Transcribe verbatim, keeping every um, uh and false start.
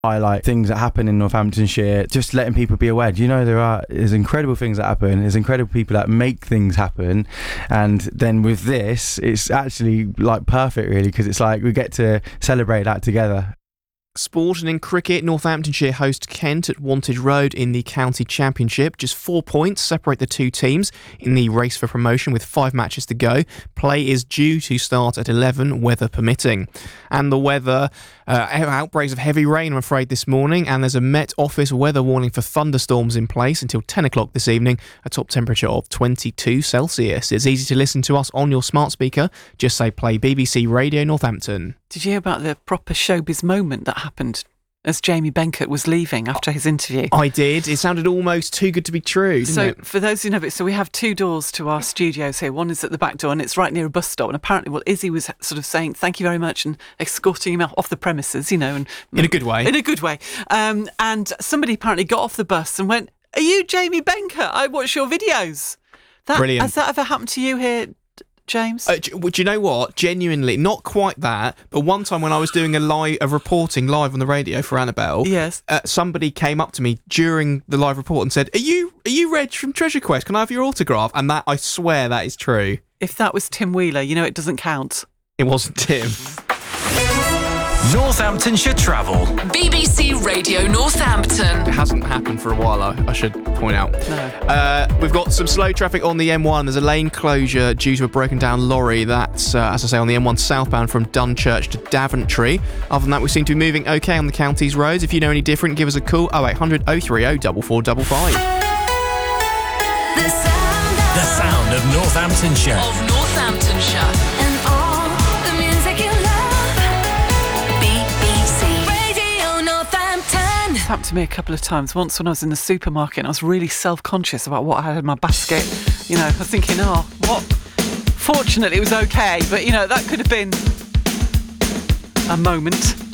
highlight things that happen in Northamptonshire, just letting people be aware. Do you know there are there's incredible things that happen, there's incredible people that make things happen, and then with this it's actually like perfect really, because it's like we get to celebrate that together. Sport and in cricket, Northamptonshire host Kent at Wantage Road in the County Championship. Just four points separate the two teams in the race for promotion with five matches to go. Play is due to start at eleven, weather permitting. And the weather, uh, outbreaks of heavy rain, I'm afraid, this morning, and there's a Met Office weather warning for thunderstorms in place until ten o'clock this evening, a top temperature of twenty-two Celsius. It's easy to listen to us on your smart speaker. Just say play B B C Radio Northampton. Did you hear about the proper showbiz moment that happened as Jamie Benkert was leaving after his interview? I did. It sounded almost too good to be true, didn't so, it? For those who know it, so we have two doors to our studios here. One is at the back door and it's right near a bus stop. And apparently, well, Izzy was sort of saying thank you very much and escorting him off the premises, you know. and In a good way. In a good way. Um, and somebody apparently got off the bus and went, "Are you Jamie Benkert? I watch your videos." That, Brilliant. Has that ever happened to you here, James? Uh, do, do you know what? Genuinely, not quite that, but one time when I was doing a live, a reporting live on the radio for Annabelle, yes, uh, somebody came up to me during the live report and said, "Are you, are you Reg from Treasure Quest? Can I have your autograph?" And that, I swear, that is true. If that was Tim Wheeler, you know it doesn't count. It wasn't Tim. Northamptonshire Travel. B B C Radio Northampton. It hasn't happened for a while, I, I should point out. No. Uh, we've got some slow traffic on the M one. There's a lane closure due to a broken down lorry. That's, uh, as I say, on the M one southbound from Dunchurch to Daventry. Other than that, we seem to be moving okay on the county's roads. If you know any different, give us a call. oh eight hundred oh three oh four four five five. The sound of, The sound of Northamptonshire. of Northamptonshire. And all the music you love. B B C Radio Northampton. It's happened to me a couple of times. Once when I was in the supermarket and I was really self-conscious about what I had in my basket. You know, I was thinking, oh, what? Fortunately, it was okay. But, you know, that could have been a moment.